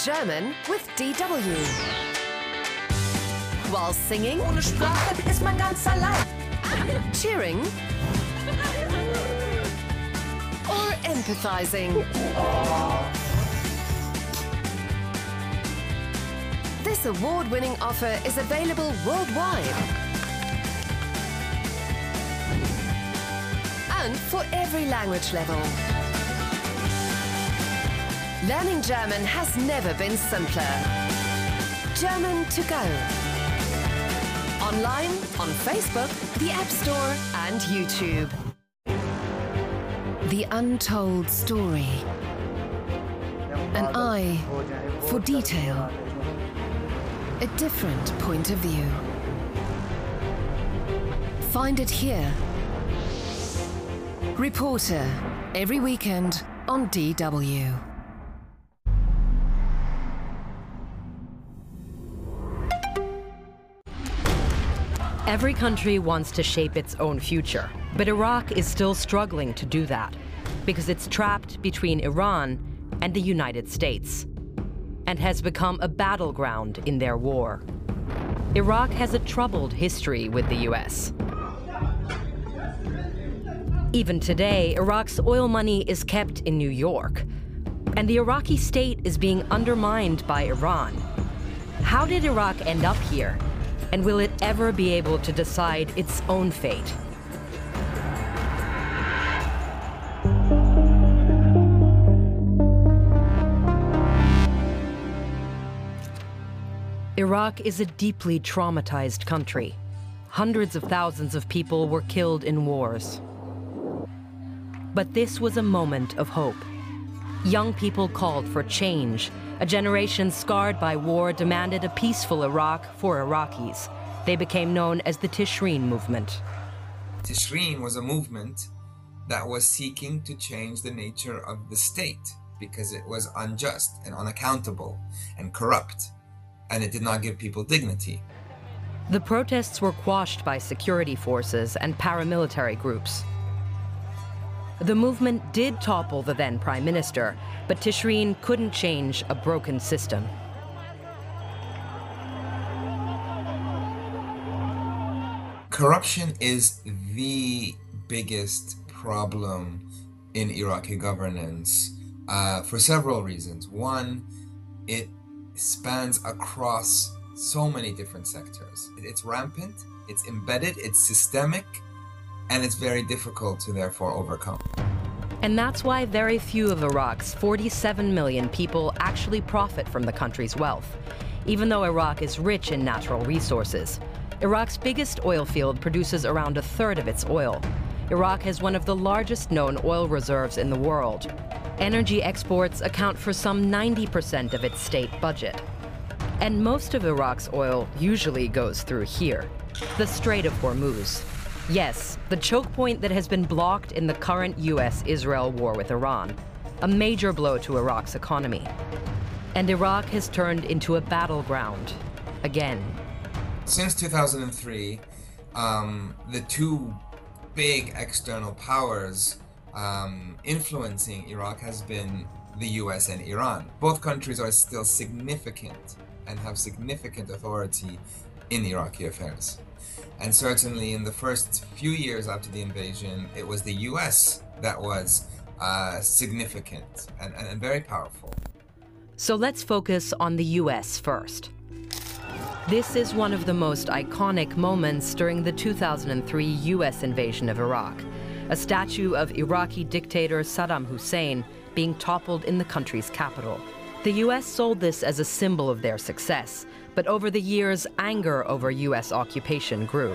German with DW. While singing, Ohne Sprache ist man ganz allein. cheering, or empathizing. This award-winning offer is available worldwide and for every language level. Learning German has never been simpler. German to go. Online, on Facebook, the App Store and YouTube. The untold story. An eye for detail. A different point of view. Find it here. Reporter, every weekend on DW. Every country wants to shape its own future, but Iraq is still struggling to do that because it's trapped between Iran and the United States and has become a battleground in their war. Iraq has a troubled history with the US. Even today, Iraq's oil money is kept in New York, and the Iraqi state is being undermined by Iran. How did Iraq end up here? And will it ever be able to decide its own fate? Iraq is a deeply traumatized country. Hundreds of thousands of people were killed in wars. But this was a moment of hope. Young people called for change. A generation scarred by war demanded a peaceful Iraq for Iraqis. They became known as the Tishreen movement. Tishreen was a movement that was seeking to change the nature of the state because it was unjust and unaccountable and corrupt, and it did not give people dignity. The protests were quashed by security forces and paramilitary groups. The movement did topple the then prime minister, but Tishreen couldn't change a broken system. Corruption is the biggest problem in Iraqi governance for several reasons. One, it spans across so many different sectors. It's rampant, it's embedded, it's systemic, and it's very difficult to therefore overcome. And that's why very few of Iraq's 47 million people actually profit from the country's wealth. Even though Iraq is rich in natural resources, Iraq's biggest oil field produces around a third of its oil. Iraq has one of the largest known oil reserves in the world. Energy exports account for some 90% of its state budget. And most of Iraq's oil usually goes through here, the Strait of Hormuz. Yes, the choke point that has been blocked in the current US-Israel war with Iran, a major blow to Iraq's economy. And Iraq has turned into a battleground, again. Since 2003, the two big external powers influencing Iraq has been the US and Iran. Both countries are still significant and have significant authority in Iraqi affairs. And certainly in the first few years after the invasion, it was the US that was significant and very powerful. So let's focus on the US first. This is one of the most iconic moments during the 2003 US invasion of Iraq, a statue of Iraqi dictator Saddam Hussein being toppled in the country's capital. The US sold this as a symbol of their success, but over the years, anger over US occupation grew.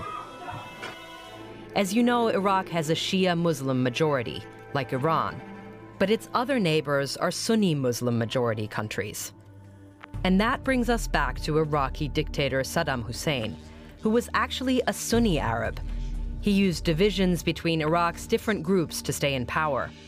As you know, Iraq has a Shia Muslim majority, like Iran, but its other neighbors are Sunni Muslim majority countries. And that brings us back to Iraqi dictator Saddam Hussein, who was actually a Sunni Arab. He used divisions between Iraq's different groups to stay in power,